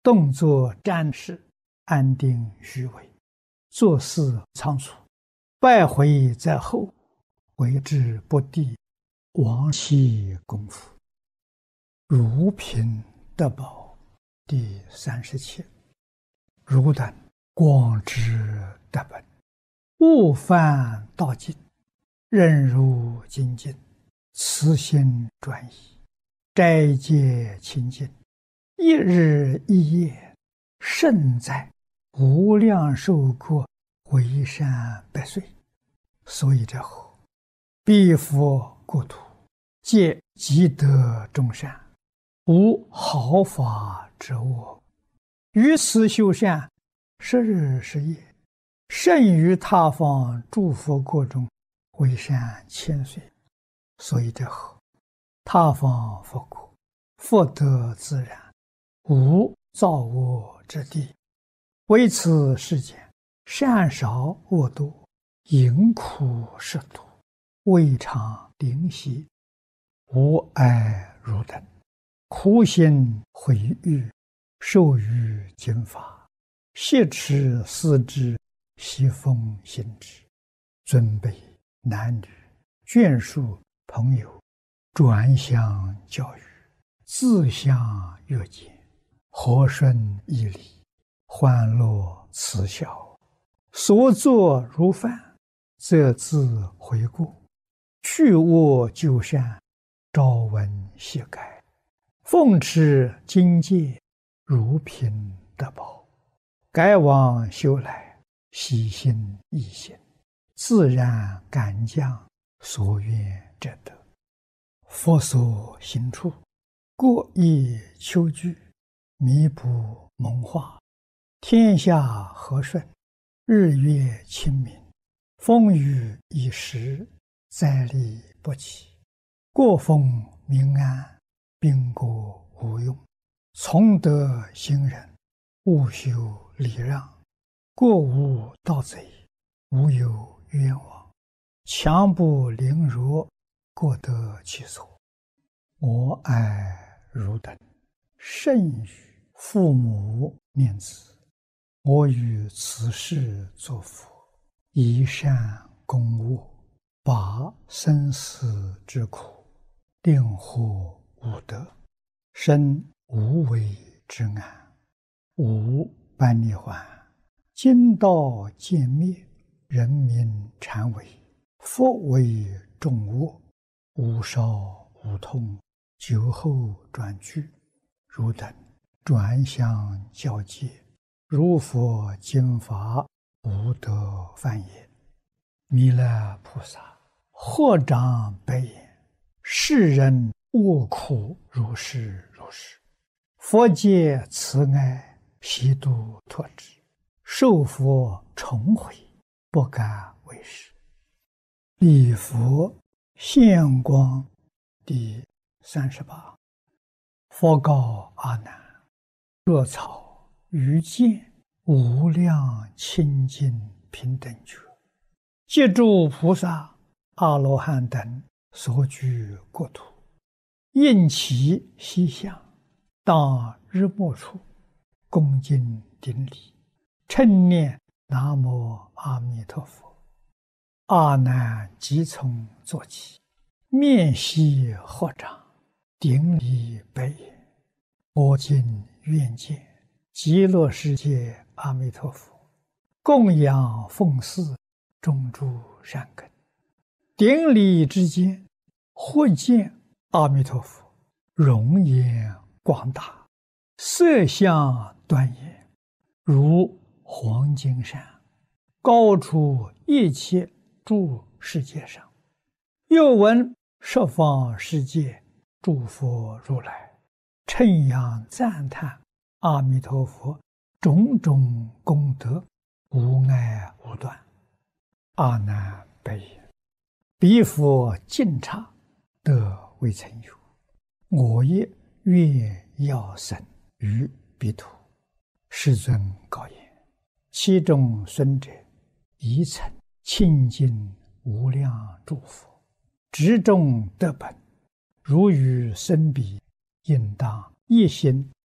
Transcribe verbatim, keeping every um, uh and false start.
动作站势安定虚伪，做事仓促，败回在后，为之不第，亡其功夫。如贫得宝第三十七。汝等广之得本，勿犯道尽，任如精进，慈心专一，斋戒清净，一日一夜，胜在无量寿过为山百岁。所以者何？彼佛国土，皆积德众善，无毫发之恶。于此修善，十日十夜，胜于他方诸佛国中为山千岁。所以者何？他方佛国，福德自然，无造恶之地。为此世间，善少恶多，淫苦食毒，未尝灵犀。吾爱汝等，苦心毁誉，受于经法，挟持思之，习奉行之。尊卑男女，眷属朋友，转相教育，自相约见，和顺义理，欢乐慈孝，所作如饭，则自悔过，去恶就善，朝闻夕改，奉持经戒，如贫得宝。改往修来，喜心易行，自然感将，所愿者得。佛所行处，过意求具，弥补蒙化，天下和顺，日月清明，风雨已时，灾利不起，国风民安，兵国无用。从德行人，勿修礼让，过无盗贼，无有冤枉，强不凌弱，各得其所。我爱汝等，甚于父母念子。我于此世作佛，以善攻恶，拔生死之苦，令获无得，生无为之安，无般涅槃。今道渐灭，人民禅为，佛为众恶，无少无痛，久后转去。汝等转相教戒，如佛经法，无得犯也。弥勒菩萨获长白言：世人恶苦如是如是，佛界慈爱，悉度脱之，受佛重悔，不敢为是。礼佛现光第三十八。佛告阿难：若草于见无量清净平等觉，借诸菩萨阿罗汉等所居国土，应其西向，当日没处，恭敬顶礼，称念南无阿弥陀佛。阿难即从坐起，面悉合掌，顶礼白言：我今愿见极乐世界阿弥陀佛，供养奉祀，种诸善根。顶礼之间，忽见阿弥陀佛容颜广大，色相端严，如黄金山，高出一切诸世界上。又闻十方世界诸佛如来称扬赞叹阿弥陀佛种种功德，无碍无断。阿难白言：彼佛净刹，得未曾有，我也愿要生于彼土。世尊告言：其中孙者，宜曾清净无量诸佛，执众得本，如与生彼，应当一心